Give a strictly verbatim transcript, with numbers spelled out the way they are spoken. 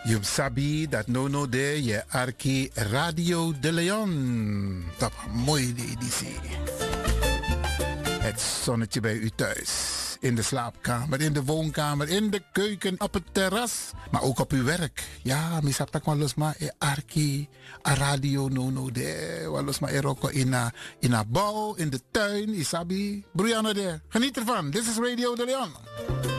Jum sabi dat no no de je arki Radio de Leon. Dat mooi de editie. Het zonnetje bij u thuis. In de slaapkamer, in de woonkamer, in de keuken, op het terras. Maar ook op uw werk. Ja, misap tak walos ma e arki, a radio no no de. Walos ma e roko in a, in a bouw, in de tuin, isabi. Broeiano de. Geniet ervan. Dit is Radio de Leon.